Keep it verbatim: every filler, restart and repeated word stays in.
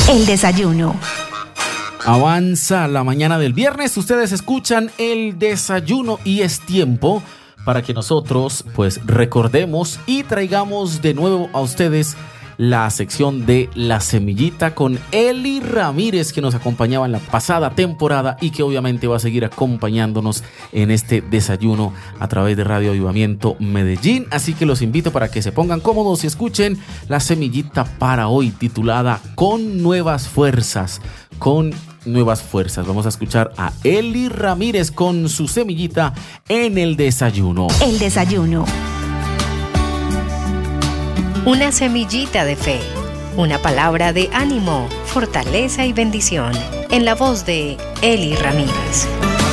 El desayuno. Avanza la mañana del viernes, ustedes escuchan el desayuno y es tiempo para que nosotros pues recordemos y traigamos de nuevo a ustedes la sección de La Semillita con Eli Ramírez, que nos acompañaba en la pasada temporada y que obviamente va a seguir acompañándonos en este desayuno a través de Radio Avivamiento Medellín. Así que los invito para que se pongan cómodos y escuchen La Semillita para hoy, titulada Con Nuevas Fuerzas. Con Nuevas Fuerzas. Vamos a escuchar a Eli Ramírez con su semillita en el desayuno. El desayuno. Una semillita de fe, una palabra de ánimo, fortaleza y bendición, en la voz de Eli Ramírez.